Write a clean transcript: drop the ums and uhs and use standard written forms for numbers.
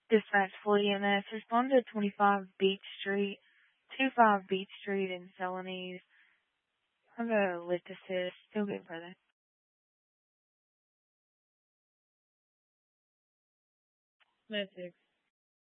Dispatch 40 MS. Respond to 25 Beach Street, 25 Beach Street in Celanese. I've got a lift assist. Still good, brother. That's 6.